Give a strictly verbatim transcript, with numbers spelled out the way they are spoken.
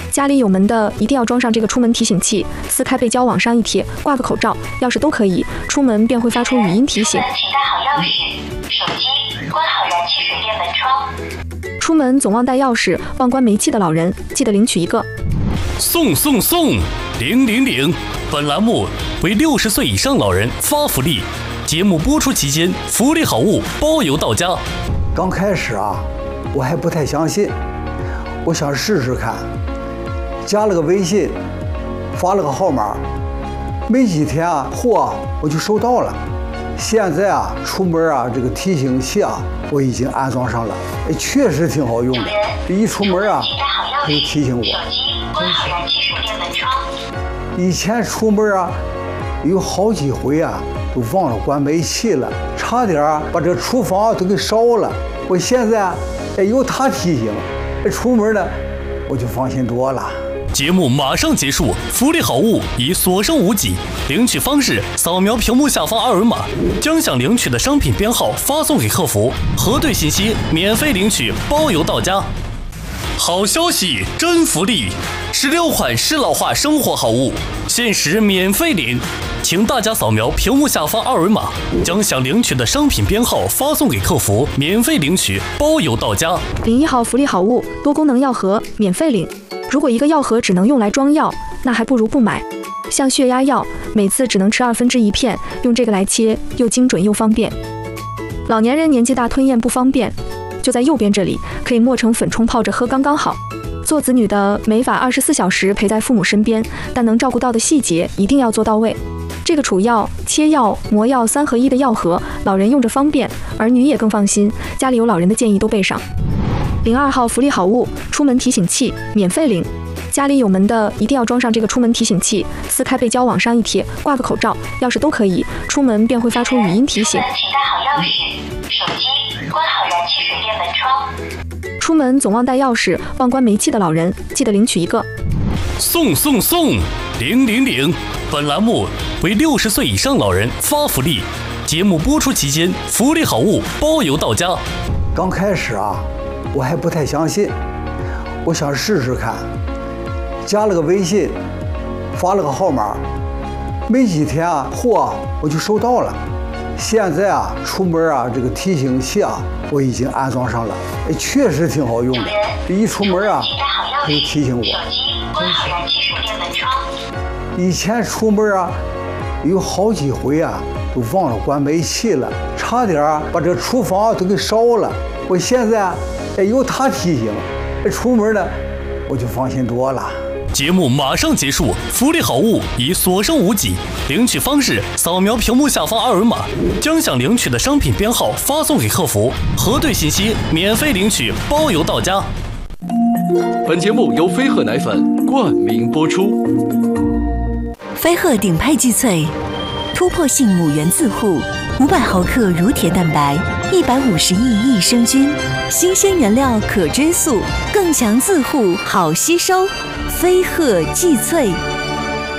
家里有门的一定要装上这个出门提醒器，撕开背胶往上一贴，挂个口罩、钥匙都可以，出门便会发出语音提醒。 请带好钥匙、手机，关好燃气水电门窗。 出门总忘带钥匙、忘关煤气的老人，记得领取一个。 送送送，领领领！本栏目为六十岁以上老人发福利，节目播出期间福利好物包邮到家。 刚开始啊，我还不太相信，我想试试看，加了个微信，发了个号码，没几天啊，货我就收到了。现在啊，出门啊，这个提醒器啊，我已经安装上了，哎，确实挺好用的。一出门啊，它就提醒我。 关好燃气水电门窗。 以前出门啊，有好几回啊，都忘了关煤气了，差点啊把这厨房都给烧了。我现在哎有它提醒，出门呢我就放心多了。 节目马上结束，福利好物已所剩无几。领取方式：扫描屏幕下方二维码，将想领取的商品编号发送给客服，核对信息，免费领取，包邮到家。好消息，真福利！十六款适老化生活好物，限时免费领，请大家扫描屏幕下方二维码，将想领取的商品编号发送给客服，免费领取，包邮到家。 领一号福利好物，多功能药盒，免费领。如果一个药盒只能用来装药，那还不如不买。像血压药，每次只能吃二分之一片，用这个来切，又精准又方便。老年人年纪大吞咽不方便，就在右边这里，可以磨成粉冲泡着喝刚刚好。做子女的没法二十四小时陪在父母身边，但能照顾到的细节一定要做到位。这个储药、切药、磨药三合一的药盒，老人用着方便，儿女也更放心。家里有老人的建议都备上。零二号福利好物，出门提醒器，免费领。家里有门的一定要装上这个出门提醒器，撕开背胶往上一贴，挂个口罩、钥匙都可以，出门便会发出语音提醒。 请带好钥匙、手机，关好燃气水电门窗。 出门总忘带钥匙、忘关煤气的老人，记得领取一个。 送送送，领领领！本栏目为六十岁以上老人发福利，节目播出期间福利好物包邮到家。 刚开始啊，我还不太相信，我想试试看，加了个微信，发了个号码，没几天啊，货我就收到了。现在啊，出门啊，这个提醒器啊，我已经安装上了，哎，确实挺好用的。一出门啊，它就提醒我。 手机关好燃气水电门窗。 以前出门啊，有好几回啊，都忘了关煤气了，差点啊把这厨房都给烧了。我现在哎有它提醒，出门呢我就放心多了。 节目马上结束，福利好物已所剩无几。领取方式：扫描屏幕下方二维码，将想领取的商品编号发送给客服，核对信息，免费领取，包邮到家。 本节目由飞鹤奶粉冠名播出。 飞鹤顶配季萃，突破性母原自护，五百毫克乳铁蛋白，一百五十亿益生菌，新鲜原料可追溯，更强自护，好吸收。飞鹤季萃。